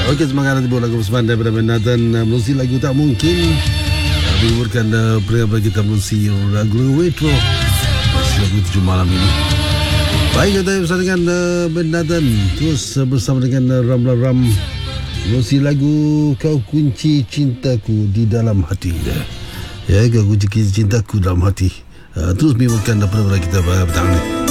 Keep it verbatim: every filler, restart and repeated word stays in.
Okey, semangat nanti lagu Usman daripada Ben Nathan. Melusi lagu tak mungkin. Menguburkan uh, perniagaan kita melusi lagu retro. Masih lagu tujuh malam ini. Baik, kita bersama dengan uh, Ben Nathan. Terus uh, bersama dengan uh, Ramla Ram. Melusi lagu Kau Kunci Cintaku di Dalam Hati. Ya, Kau Kunci Cintaku dalam hati. Uh, terus menguburkan perniagaan kita pada petang ini.